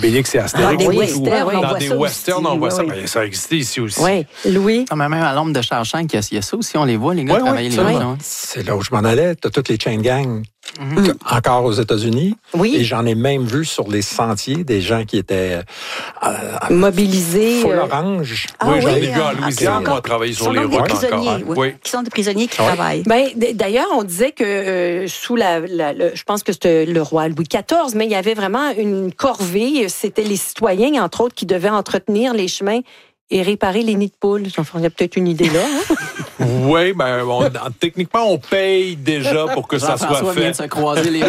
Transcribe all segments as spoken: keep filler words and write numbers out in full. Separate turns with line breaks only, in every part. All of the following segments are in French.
Obélix et Astérix.
Ah, des
oui,
westerns,
oui.
on
Dans
voit
des
ça
westerns,
aussi,
on voit
oui,
ça.
oui.
Mais ça existe ici aussi.
Oui, Louis.
Ah, mais même à l'ombre de Shawshank, il y, a, il y a ça aussi, on les voit, les gars
Oui,
travailler
oui,
les
oui.
routes. Hein.
C'est là où je m'en allais. Tu as toutes les chain gangs.
Mm-hmm.
Encore aux États-Unis.
Oui.
Et j'en ai même vu sur les sentiers des gens qui étaient euh,
Mobilisés.
full
euh,
orange.
Ah
oui, j'en ai
oui,
vu en
ah,
Louisiane,
ok.
moi, travailler
Qui
sur
sont
les
donc des
routes
prisonniers,
encore.
oui.
Oui.
Qui sont des prisonniers qui
Oui.
travaillent.
Ben, d- d'ailleurs, on disait que euh, sous la, la- le, je pense que c'était le roi Louis quatorze, mais il y avait vraiment une corvée. C'était les citoyens, entre autres, qui devaient entretenir les chemins et réparer les nids de poules. Enfin, il y a peut-être une idée là. Hein?
Oui, ben, on- techniquement, on paye déjà pour que ça soit
Jean-François vient
fait.
de se croiser les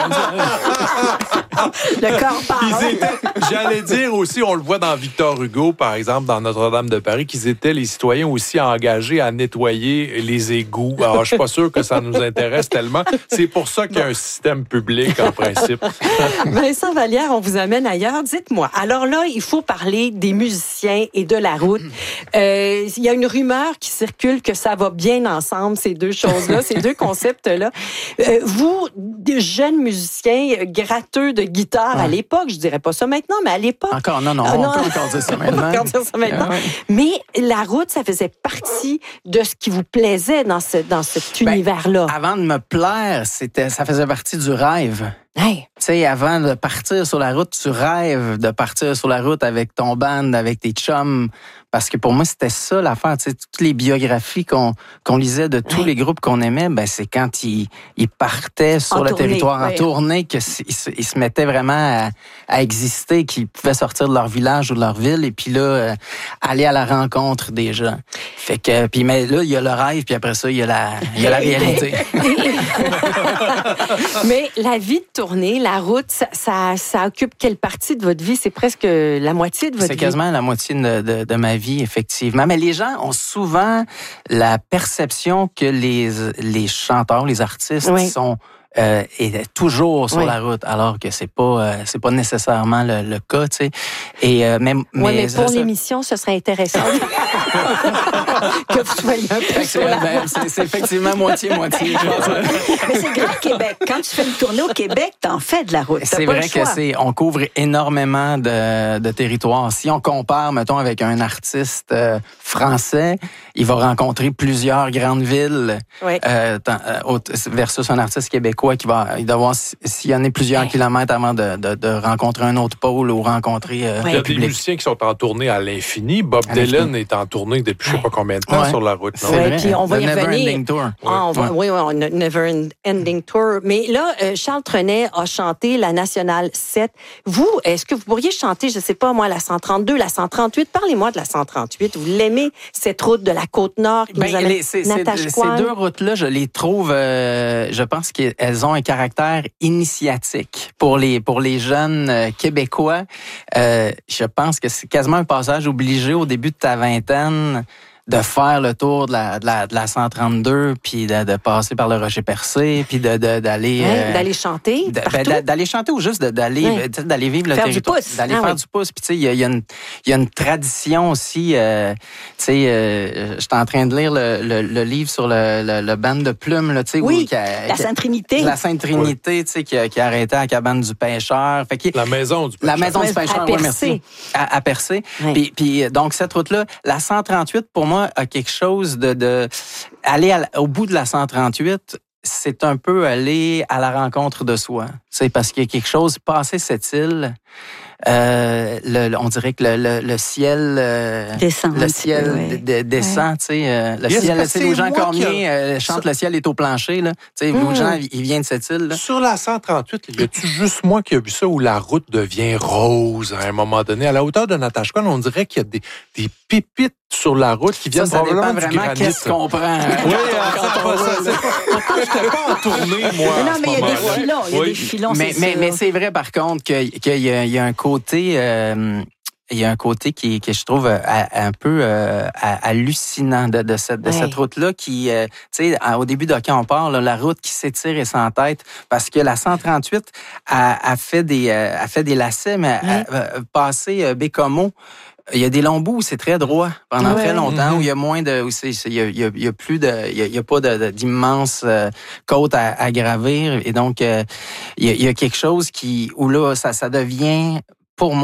Le corps parle.
Ils étaient, j'allais dire aussi, on le voit dans Victor Hugo, par exemple, dans Notre-Dame de Paris, qu'ils étaient les citoyens aussi engagés à nettoyer les égouts. Alors, je suis pas sûr que ça nous intéresse tellement. C'est pour ça qu'il y a un système public, en principe.
Vincent Vallière, on vous amène ailleurs. Dites-moi, alors là, il faut parler des musiciens et de la route. Euh, il y a une rumeur qui circule que ça va bien ensemble, ces deux choses-là, ces deux concepts-là. Euh, vous, des jeunes musiciens gratteux de guitare à l'époque, je dirais pas ça maintenant, mais à l'époque.
Encore, non, non,
Ah,
on
non.
peut encore dire ça
On
maintenant.
peut encore dire ça maintenant.
Ah ouais.
Mais la route, ça faisait partie de ce qui vous plaisait dans, ce, dans cet
Ben,
univers-là.
Avant de me plaire, c'était, ça faisait partie du rêve.
Hey.
Tu sais, avant de partir sur la route, tu rêves de partir sur la route avec ton band, avec tes chums. Parce que pour moi, c'était ça l'affaire. Tu sais, toutes les biographies qu'on, qu'on lisait de tous
Ouais.
les groupes qu'on aimait, ben c'est quand ils, ils partaient sur
En
le
tournée,
territoire en
ouais.
tournée qu'ils se, ils se mettaient vraiment à, à exister, qu'ils pouvaient sortir de leur village ou de leur ville et puis là, euh, aller à la rencontre des gens. Fait que, puis mais là, il y a le rêve, puis après ça, il y a la, il y a la réalité.
Mais la vie de tournée, la route, ça, ça, ça occupe quelle partie de votre vie? C'est presque la moitié de votre
C'est
vie.
quasiment la moitié de, de, de ma vie, effectivement. Mais les gens ont souvent la perception que les, les chanteurs, les artistes
Oui.
sont euh, et toujours sur
Oui.
la route, alors que c'est pas euh, c'est pas nécessairement le, le cas, tu sais. Et euh, même
Oui, mais
ça-
pour
ça-
l'émission, ce serait intéressant que vous soyez un peu
Fait que
sur
c'est,
la
ben, c'est, c'est effectivement moitié-moitié. je pense.
Mais c'est grand Québec. Quand tu fais une tournée au Québec, t'en fais de la route. T'as
C'est
pas
vrai
le
que
choix.
c'est, on couvre énormément de, de territoires. Si on compare, mettons, avec un artiste euh, français, il va rencontrer plusieurs grandes villes
Oui.
euh, tant- euh, autre- versus un artiste québécois qui va il doit devoir s- sillonner plusieurs
Ouais.
kilomètres avant de, de, de rencontrer un autre pôle ou rencontrer euh,
Ouais.
Il y a
le
des
public.
musiciens qui sont en tournée à l'infini. Bob
À
Dylan
l'infini.
est en tournée depuis je sais pas combien de temps
Ouais.
sur la route. non?
C'est
Ouais,
vrai.
puis on va
The
y
Never
revenir.
Ending Tour.
Ah, on va,
Ouais.
Oui, oui, on a Never Ending Tour. Mais là, euh, Charles Trenet a chanté la Nationale sept. Vous, est-ce que vous pourriez chanter, je ne sais pas moi, la cent trente-deux, la cent trente-huit? Parlez-moi de la cent trente-huit. Vous l'aimez, cette route de la Côte-Nord qui
Ben,
nous amène
les- c'est- c'est-
Natasha
ces
Kwan?
deux routes-là, je les trouve, euh, je pense qu'elles ont un caractère initiatique pour les pour les jeunes euh, Québécois. Euh, je pense que c'est quasiment un passage obligé au début de ta vingtaine de faire le tour de la, de la, de la cent trente-deux, puis de, de passer par le Rocher-Percé, puis de, de, d'aller...
Ouais,
euh,
d'aller chanter
d'a-
partout.
ben, d'a- d'aller chanter ou juste de- d'aller
Ouais.
tu sais, d'aller vivre le
Faire du
territoire,
pouce.
d'aller
Ah
faire
oui.
du pouce. Puis tu sais, il y a, il y a une il y a une tradition aussi. Euh, tu sais, euh, j'étais en train de lire le, le, le livre sur le, le, le band de plumes là, tu sais,
Oui,
où, qui a-
la
qui a-
Sainte-Trinité.
la Sainte Trinité, tu sais, qui a, qui a arrêté à la cabane du pêcheur. Fait qu'il-
La maison du
la
pêcheur.
maison du
À
pêcheur, oui,
Percé.
merci. À, à Percé.
Ouais.
Puis, puis, donc, cette route-là, la cent trente-huit, pour moi, a quelque chose de... de aller à la- au bout de la cent trente-huit, c'est un peu aller à la rencontre de soi. C'est parce qu'il y a quelque chose, passer cette île, euh, le, le- on dirait que le, le, le ciel... euh,
Descend un
le
petit
ciel
peu, ouais.
d- d- descend, tu sais. euh, le
Yes,
ciel,
parce
tu sais,
que
Louis
c'est
Jean
moi
Cormier
qui a-
euh, chante Le ciel est au plancher, là. Tu sais, Louis Jean, il il vient de cette île, là.
Sur la cent trente-huit, y a-tu juste moi qui a vu ça où la route devient rose à un moment donné? À la hauteur de Natasha Kwan, on dirait qu'il y a des, des pépites sur la route qui
Ça,
viennent
ça dépend
probablement du
vraiment
granit.
qu'est-ce qu'on prend. hein.
Oui, c'est pas ça. c'est- J'étais pas en tournée, moi.
Mais
à
non,
ce
mais il y a des
moment-là.
filons. Il y a
Oui.
des filons,
mais,
c'est
mais,
sûr.
mais c'est vrai, par contre, qu'il qu'il y, a- il y a un côté... euh, il y a un côté qui, que je trouve euh, un peu euh, hallucinant de, de cette, de
Ouais.
cette route-là qui, euh, tu sais, au début de quand on part, là, la route qui s'étire et s'entête, parce que la cent trente-huit a, a fait des, euh, a fait des lacets, mais
Ouais.
a, a passé euh, Bécomo. Il y a des longs bouts où c'est très droit pendant
Ouais.
très longtemps,
Mhm.
où il y a moins de, où c'est, c'est- il y a, il y a, il y a plus de, il y a, il y a pas de, de- d'immenses euh, côtes à, à gravir, et donc euh, il y a, il y a quelque chose qui, où là, ça, ça devient pour moi